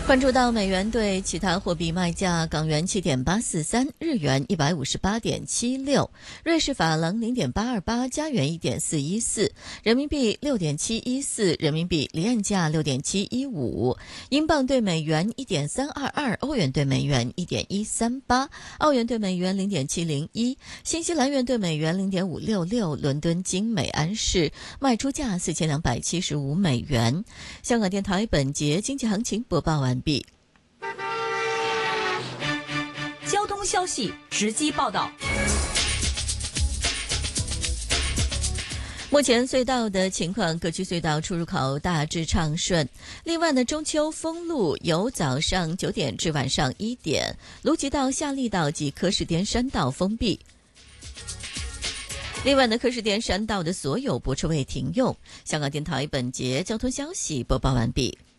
关注到美元对其他货币卖价，港元7.843，日元158.76，瑞士法郎0.828，加元1.414，人民币6.714，人民币离岸价6.715，英镑对美元1.322，欧元对美元1.138，澳元对美元0.701，新西兰元对美元0.566，伦敦金每安士卖出价4275美元。香港电台本节经济行情播报完毕。 交通消息直击报道。 目前隧道的情况，各区隧道出入口大致畅顺。另外呢，中秋封路由早上9点至晚上1点，卢吉道、夏利道及柯士甸山道封闭。另外呢，柯士甸山道的所有泊车位停用。香港电台本节交通消息播报完毕。